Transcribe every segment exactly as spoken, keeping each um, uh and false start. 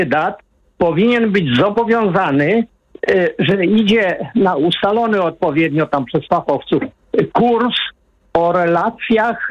kandydat powinien być zobowiązany, że idzie na ustalony odpowiednio tam przez fachowców kurs o relacjach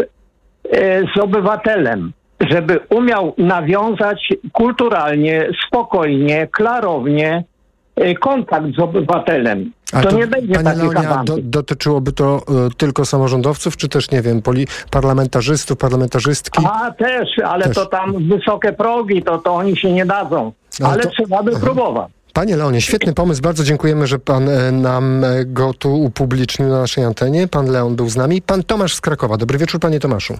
z obywatelem, żeby umiał nawiązać kulturalnie, spokojnie, klarownie kontakt z obywatelem. A to, to nie będzie Panie takich Leonie, awantur. do, dotyczyłoby to y, tylko samorządowców, czy też, nie wiem, poli, parlamentarzystów, parlamentarzystki? A też, ale też. to tam wysokie progi, to, to oni się nie dadzą. Ale Ale to- trzeba by Aha. próbować. Panie Leonie, świetny pomysł. Bardzo dziękujemy, że pan e, nam e, go tu upublicznił na naszej antenie. Pan Leon był z nami. Pan Tomasz z Krakowa. Dobry wieczór, panie Tomaszu.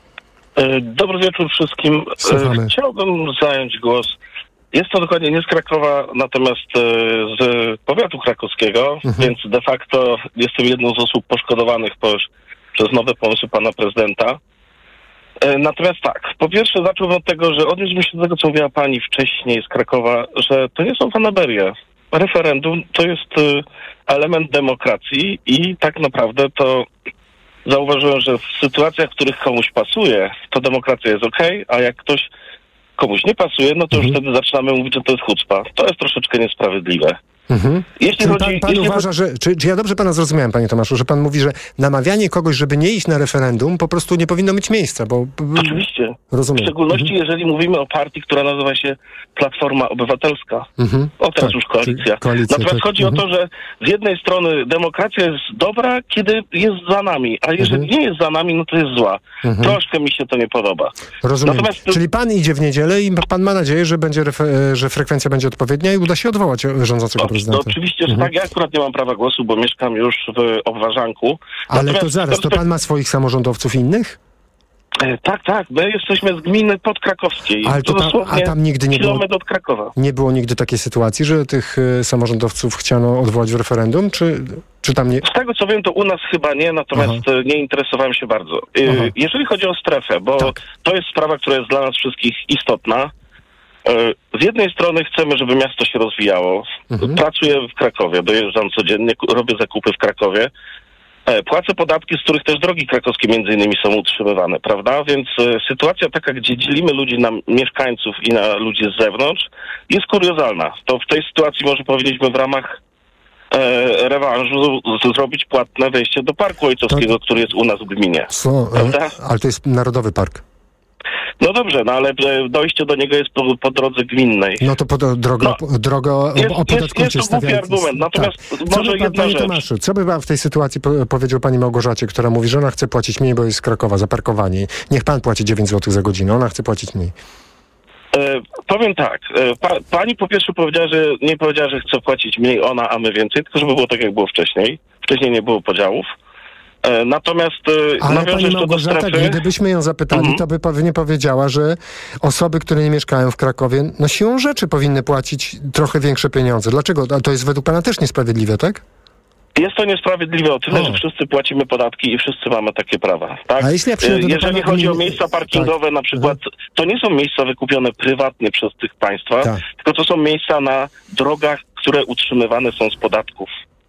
Dobry wieczór wszystkim. Słuchamy. Chciałbym zająć głos. Jest to dokładnie nie z Krakowa, natomiast z powiatu krakowskiego, Mhm. więc de facto jestem jedną z osób poszkodowanych po, przez nowe pomysły pana prezydenta. Natomiast tak, po pierwsze zacząłbym od tego, że odniósłbym się do tego, co mówiła pani wcześniej z Krakowa, że to nie są fanaberie. Referendum to jest element demokracji i tak naprawdę to zauważyłem, że w sytuacjach, w których komuś pasuje, to demokracja jest okej, a jak ktoś komuś nie pasuje, no to już Mhm. wtedy zaczynamy mówić, że to jest chucpa. To jest troszeczkę niesprawiedliwe. Mhm. Jeśli Czyli chodzi... pan, pan jeśli uważa, że... Czy, czy ja dobrze pana zrozumiałem, panie Tomaszu, że pan mówi, że namawianie kogoś, żeby nie iść na referendum, po prostu nie powinno mieć miejsca, bo... Oczywiście. Rozumiem. W szczególności, Mhm. jeżeli mówimy o partii, która nazywa się Platforma Obywatelska. Mhm. O, teraz Tak, już koalicja. czyli koalicja, Natomiast tak. chodzi Mhm. o to, że z jednej strony demokracja jest dobra, kiedy jest za nami, a jeżeli Mhm. nie jest za nami, no to jest zła. Mhm. Troszkę mi się to nie podoba. Rozumiem. Natomiast- Czyli pan idzie w niedzielę i pan ma nadzieję, że będzie refe- że frekwencja będzie odpowiednia i uda się odwołać rządzącego O, prezydenta. to oczywiście, że Mhm. tak. Ja akurat nie mam prawa głosu, bo mieszkam już w Obwarzanku. Ale Natomiast to zaraz, to pan ma swoich samorządowców innych? E, Tak, tak. My jesteśmy z gminy podkrakowskiej. Ale to tam- dosłownie a tam nigdy nie było- kilometr od Krakowa. Nie było nigdy takiej sytuacji, że tych y, samorządowców chciano odwołać w referendum, czy, czy tam nie... Z tego co wiem, to u nas chyba nie, natomiast e, nie interesowałem się bardzo. E, Aha. Jeżeli chodzi o strefę, bo Tak. to jest sprawa, która jest dla nas wszystkich istotna. E, Z jednej strony chcemy, żeby miasto się rozwijało. Mhm. Pracuję w Krakowie, dojeżdżam codziennie, ku- robię zakupy w Krakowie. E, Płacę podatki, z których też drogi krakowskie między innymi są utrzymywane, prawda? Więc e, sytuacja taka, gdzie dzielimy ludzi na mieszkańców i na ludzi z zewnątrz, jest kuriozalna. To w tej sytuacji może powinniśmy w ramach e, rewanżu z, zrobić płatne wejście do Parku Ojcowskiego, To- który jest u nas w gminie. Co, Prawda? e, ale to jest Narodowy Park. No dobrze, no ale e, dojście do niego jest po, po drodze gminnej. No to po, drogo, No, po- drogo jest- jest- opodatkujcie. jest to głupi stawiając- argument, natomiast Co może by pan, jedna panie rzecz. Tomaszu, co by pan w tej sytuacji po, powiedział pani Małgorzacie, która mówi, że ona chce płacić mniej, bo jest z Krakowa za parkowanie. Niech pan płaci dziewięć złotych za godzinę, ona chce płacić mniej. E, powiem tak, e, pa, pani po pierwsze powiedziała, że nie powiedziała, że chce płacić mniej ona, a my więcej, tylko żeby było tak, jak było wcześniej. Wcześniej nie było podziałów. E, natomiast e, Ale nawiążę pani jeszcze do Małgorzata, strefy. gdybyśmy ją zapytali, Mhm. to by pewnie powiedziała, że osoby, które nie mieszkają w Krakowie, no siłą rzeczy powinny płacić trochę większe pieniądze. Dlaczego? A to jest według pana też niesprawiedliwe, tak? Jest to niesprawiedliwe o tyle, O. że wszyscy płacimy podatki i wszyscy mamy takie prawa. Tak? A jeśli ja przyjadę do Jeżeli pana chodzi o gminy- miejsca parkingowe, tak. na przykład, to nie są miejsca wykupione prywatnie przez tych państwa, Tak. tylko to są miejsca na drogach, które utrzymywane są z podatków.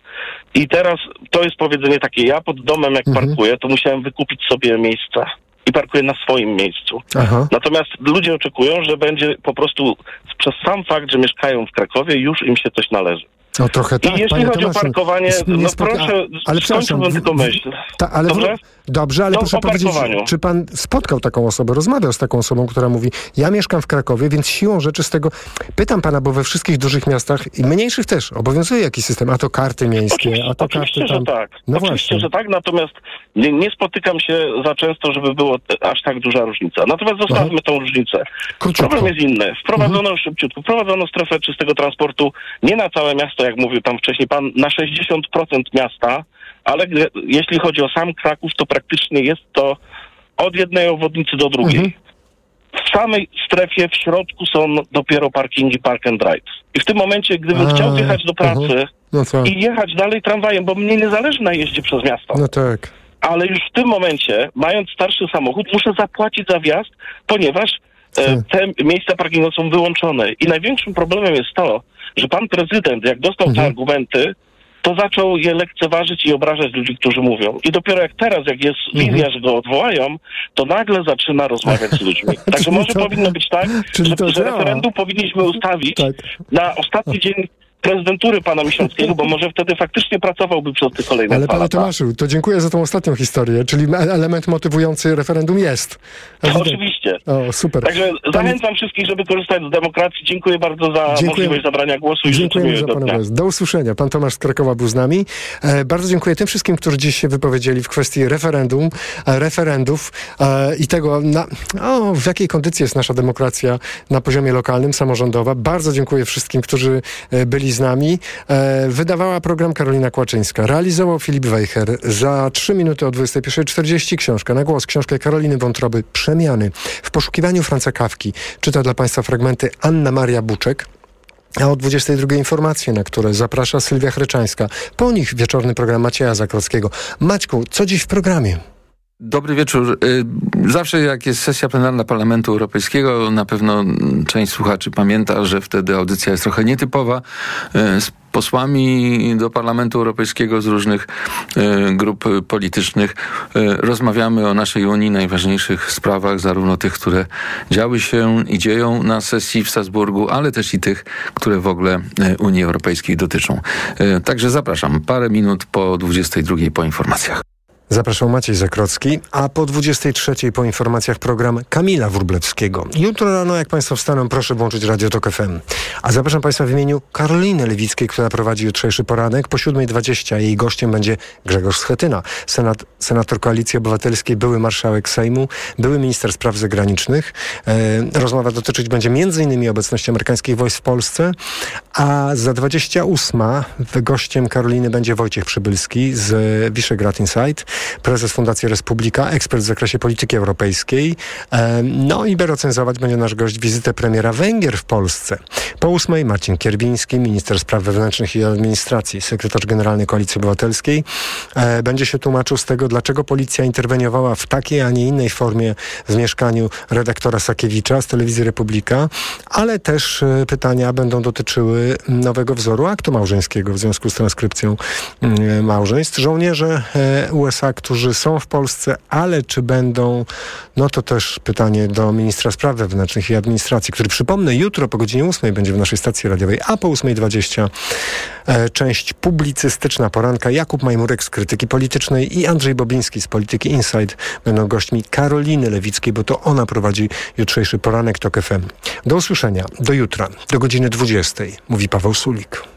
I teraz to jest powiedzenie takie, ja pod domem jak Mhm. parkuję, to musiałem wykupić sobie miejsca i parkuję na swoim miejscu. Aha. Natomiast ludzie oczekują, że będzie po prostu przez sam fakt, że mieszkają w Krakowie, już im się coś należy. No trochę tak, I jeśli panie chodzi Tomaszu, o parkowanie, s- nie no spotka- proszę, a- ale przepraszam, skończyłbym w- tylko w- myśl. Ta, ale Dobrze? W, dobrze, ale No, proszę o powiedzieć, parkowaniu. czy pan spotkał taką osobę, rozmawiał z taką osobą, która mówi, ja mieszkam w Krakowie, więc siłą rzeczy z tego... Pytam pana, bo we wszystkich dużych miastach i mniejszych też obowiązuje jakiś system, a to karty miejskie, Oczywiście, a to oczywiście karty tam... że tak. No oczywiście, właśnie. że tak, natomiast nie, nie spotykam się za często, żeby było aż tak duża różnica. Natomiast zostawmy tą różnicę. Króciutko. Problem jest inny. Wprowadzono już szybciutko. Wprowadzono strefę czystego transportu nie na całe miasto, jak mówił tam wcześniej pan, na sześćdziesiąt procent miasta, ale gdy, jeśli chodzi o sam Kraków, to praktycznie jest to od jednej obwodnicy do drugiej. Mhm. W samej strefie w środku są dopiero parkingi park and ride. I w tym momencie, gdybym A, chciał jechać do pracy mhm. No co? i jechać dalej tramwajem, bo mnie nie zależy na jeździe przez miasto, No tak. ale już w tym momencie, mając starszy samochód, muszę zapłacić za wjazd, ponieważ e, te miejsca parkingowe są wyłączone. I największym problemem jest to, że pan prezydent, jak dostał Mhm. te argumenty, to zaczął je lekceważyć i obrażać ludzi, którzy mówią. I dopiero jak teraz, jak jest wizja, że go odwołają, to nagle zaczyna rozmawiać z ludźmi. Także może to, powinno być tak, że, to że referendum powinniśmy ustawić tak. na ostatni dzień prezydentury pana Miesiąckiego, bo może wtedy faktycznie pracowałby przez te kolejne Ale dwa panie lata. Tomaszu, to dziękuję za tą ostatnią historię, czyli element motywujący referendum jest. To oczywiście. O, super. Także zachęcam wszystkich, żeby korzystać z demokracji. Dziękuję bardzo za Dziękuję. możliwość zabrania głosu i Dziękujemy za do pana dnia. głos. Do usłyszenia. Pan Tomasz z Krakowa był z nami. E, bardzo dziękuję tym wszystkim, którzy dziś się wypowiedzieli w kwestii referendum, e, referendów e, i tego, na, o, w jakiej kondycji jest nasza demokracja na poziomie lokalnym, samorządowa. Bardzo dziękuję wszystkim, którzy e, byli z nami. E, wydawała program Karolina Kłaczyńska. Realizował Filip Wejher. Za trzy minuty o dwudziestej pierwszej czterdzieści książka na głos. Książkę Karoliny Wątroby Przemiany. W poszukiwaniu Franca Kawki czyta dla państwa fragmenty Anna Maria Buczek. A o dwudziestej drugiej informacje, na które zaprasza Sylwia Chryczańska. Po nich wieczorny program Macieja Zakrockiego. Maćku, co dziś w programie? Dobry wieczór. Zawsze jak jest sesja plenarna Parlamentu Europejskiego, na pewno część słuchaczy pamięta, że wtedy audycja jest trochę nietypowa. Z posłami do Parlamentu Europejskiego z różnych grup politycznych rozmawiamy o naszej Unii, najważniejszych sprawach, zarówno tych, które działy się i dzieją na sesji w Strasburgu, ale też i tych, które w ogóle Unii Europejskiej dotyczą. Także zapraszam. Parę minut po dwudziestej drugiej po informacjach. Zapraszał Maciej Zakrocki, a po dwudziestej trzeciej po informacjach program Kamila Wróblewskiego. Jutro rano, jak państwo wstaną, proszę włączyć Radio Tok F M. A zapraszam państwa w imieniu Karoliny Lewickiej, która prowadzi jutrzejszy poranek. Po siódmej dwudziestej jej gościem będzie Grzegorz Schetyna, senat, senator Koalicji Obywatelskiej, były marszałek Sejmu, były minister spraw zagranicznych. E, rozmowa dotyczyć będzie między innymi obecności amerykańskich wojsk w Polsce, a za dwudziesta ósma gościem Karoliny będzie Wojciech Przybylski z Visegrad Insight, prezes Fundacji Respublika, ekspert w zakresie polityki europejskiej. No i by recenzować będzie nasz gość wizytę premiera Węgier w Polsce. Po ósmej Marcin Kierwiński, minister spraw wewnętrznych i administracji, sekretarz generalny Koalicji Obywatelskiej, będzie się tłumaczył z tego, dlaczego policja interweniowała w takiej, a nie innej formie w mieszkaniu redaktora Sakiewicza z Telewizji Republika, ale też pytania będą dotyczyły nowego wzoru aktu małżeńskiego w związku z transkrypcją małżeństw. Żołnierze U S A, którzy są w Polsce, ale czy będą, no to też pytanie do ministra spraw wewnętrznych i administracji, który, przypomnę, jutro po godzinie ósmej będzie w naszej stacji radiowej, a po ósmej dwudziestej e, część publicystyczna poranka. Jakub Majmurek z Krytyki Politycznej i Andrzej Bobiński z Polityki Insight będą gośćmi Karoliny Lewickiej, bo to ona prowadzi jutrzejszy poranek Tok F M. Do usłyszenia, do jutra, do godziny dwudziestej, mówi Paweł Sulik.